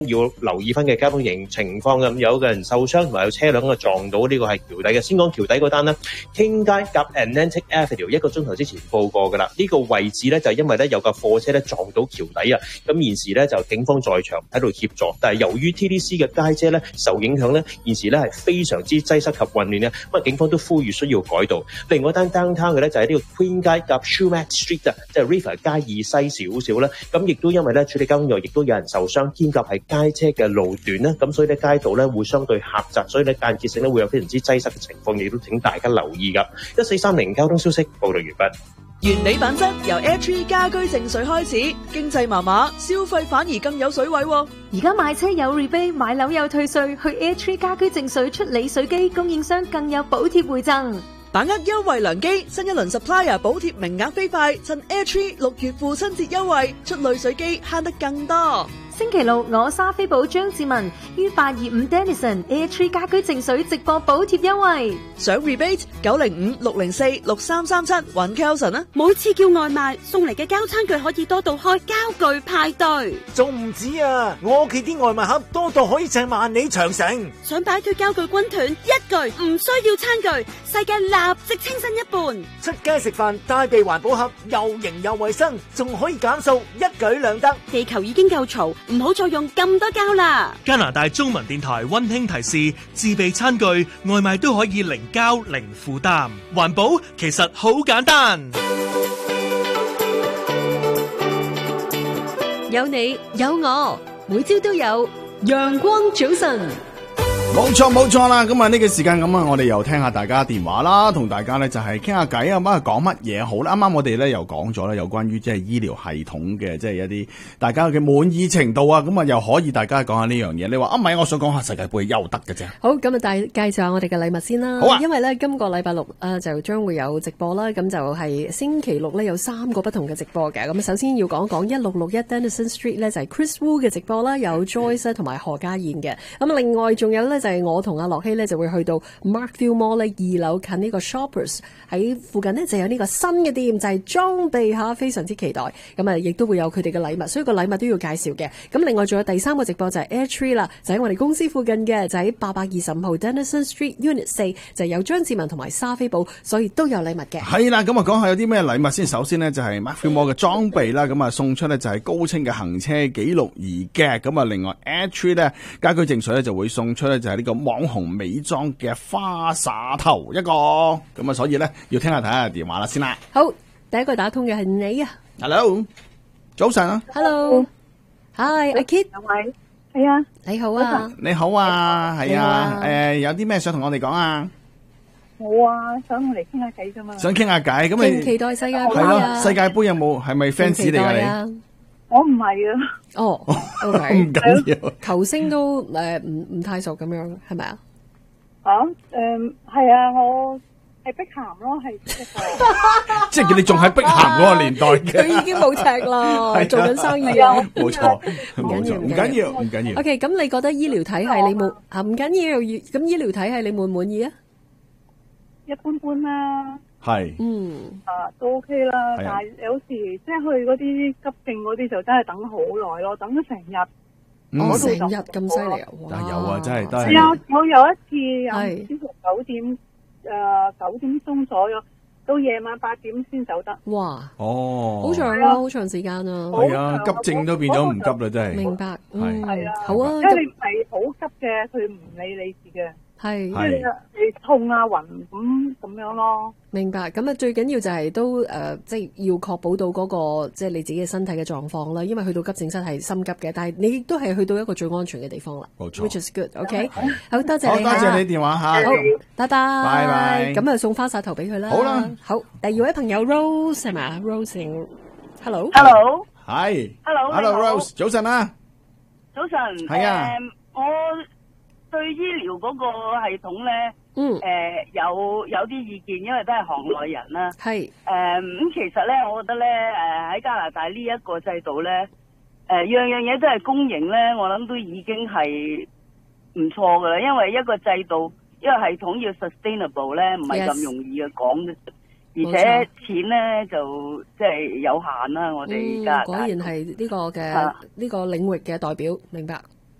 要留意翻嘅交通情況咁，有個人受傷同埋有車輛撞到呢個係橋底嘅。先講橋底嗰單啦，傾街夾 Atlantic Avenue 1個鐘頭之前報過㗎啦。呢個位置咧就係因為咧有架貨車咧撞到橋底啊，咁現時咧就警方在場喺度協助，但係由於 TDC 嘅街車咧受影響咧，現時咧係非常之擠塞及混亂咧，咁啊警方都呼籲需要改道。另外一單 downtown 嘅咧就係呢個 Queen 街夾 Shumack Street 啊，即係 River 街以西少少啦。咁亦都因為咧處理交通亦都有人受傷，兼夾係街車嘅路段咧，咁所以咧街道咧會相對狹窄，所以咧間歇性咧會有非常之擠塞嘅情況，亦都請大家留意噶。1430交通消息報道完畢。 原理品質由 Airtree 家居淨水開始，經濟麻麻，消費反而更有水位喎。 而家買車有 rebate， 買樓有退稅，去 Airtree 家居淨水出理水機，供應商更有補貼回贈。 把握優惠良機，新一輪 supplier 補貼名額飛快，趁 Airtree 6月父親節優惠，出濾水機慳得更多。 星期六，我莎菲寶張志文於825 Denison Airtree 家居淨水直播補貼優惠， 想 rebate 905-604-6337揾 Kelson 啊！ 每次叫外賣送嚟嘅膠餐具可以多到開膠具派對， 仲唔止啊！我屋企啲外賣盒多到可以掟萬里長城。 想擺脫膠具軍團，一句唔需要餐具，世界立即清新一半。 出街食飯帶備環保盒，又型又衛生，仲可以減數，一舉兩得。 地球已經夠嘈，唔好再用咁多膠啦！ 加拿大中文電台溫馨提示：自備餐具，外賣都可以零膠零負擔，環保其實好簡單。 有你有我，每朝都有陽光早晨。 冇錯啦，咁啊呢個時間咁啊，我哋又聽下大家電話啦，同大家咧就係傾下偈啊，咁啊講乜嘢好啦？啱啱我哋咧又講咗啦，有關於即係醫療系統嘅即係一啲大家嘅滿意程度啊，咁啊又可以大家講下呢樣嘢。你話唔係，我想講下世界盃又得嘅啫。 好，咁啊介紹下我哋嘅禮物先啦。 好啊， 因為咧今個禮拜六就將會有直播啦，咁就係星期六咧有3個不同嘅直播嘅。咁首先要講1661 Denison Street 咧就係 Chris Wu 嘅直播啦，有 Joyce 同埋何家燕嘅。咁另外仲有咧就係我同阿樂希咧就會去到 Markville Mall 咧2樓近呢個 Shoppers 喺附近呢就有呢個新嘅店，就係裝備下，非常之期待。咁啊亦都會有佢哋嘅禮物，所以個禮物都要介紹嘅。咁另外仲有第3個直播就係 Airtree 啦，就喺我哋公司附近嘅，就喺825號 Denison Street Unit 4，就有張志文同埋莎菲寶，所以都有禮物嘅。 係啦，咁啊講下有啲咩禮物先。首先呢，就係 Markville Mall 嘅裝備啦，咁啊送出呢就係高清嘅行車記錄儀嘅。咁啊另外 Airtree 咧家居淨水咧就會送出呢就係呢個網紅美妝嘅花灑頭一個。咁啊所以咧要聽下睇下電話啦先啦。 好，第一個打通嘅係你啊。 Hello， 早晨啊。 Hello，Hi， 阿 Kit。 喂，係啊。 你好啊。 你好啊，係啊。有啲咩想同我哋講啊？ 冇啊，想我嚟傾下偈啫嘛。 想傾下偈，咁你期待世界盃係咯？世界盃有冇係咪 fans 嚟㗎你？ 我唔係啊。 哦，OK， 唔緊要。 球星都唔太熟咁樣，係咪啊？ 係啊，我係碧咸咯，係即係你仲喺碧咸嗰個年代嘅。 佢已經冇踢啦，做緊生意啊。 冇錯，唔緊要。 OK，咁你覺得醫療體系你冇唔緊要？咁醫療體系你滿唔滿意啊？ 一般般啦。 係。 都 OK 啦，但係有時即係去嗰啲急症嗰啲就真係等好耐咯，等咗成日。 成日咁犀利啊！ 但係有啊，真係都係。 我有一次之前9點鐘左右，到夜晚8點先走得。 哇！ 哦， 好長啊，好長時間啊。 係啊，急症都變咗唔急啦，真係。 明白。 係啊。 好啊。 因為你唔係好急嘅，佢唔理你事嘅。 係， 即係你痛啊暈咁樣咯。 明白，咁啊最緊要就係都即係要確保到嗰個即係你自己嘅身體嘅狀況啦。因為去到急症室係心急嘅，但係你亦都係去到一個最安全嘅地方啦。 冇錯 ，which is good，OK。好多謝你， 多謝你電話嚇。 好，拜拜拜。 咁啊送花灑頭俾佢啦。 好啦， 好，第2位朋友 Rose 係咪 ？Rose，Hello。 Hello。 係。 Hello。 Rose，早晨啊。 早晨。 係啊。 我對醫療嗰個系統咧，有啲意見，因為都係行內人啦。 係。 咁其實咧，我覺得咧，喺加拿大呢一個制度咧，樣樣嘢都係公營咧，我諗都已經係唔錯噶啦。因為一個制度，一個系統要 sustainable 咧，唔係咁容易嘅講。而且錢咧就即係有限啦。我哋加拿大。 果然係呢個嘅呢個領域嘅代表，明白。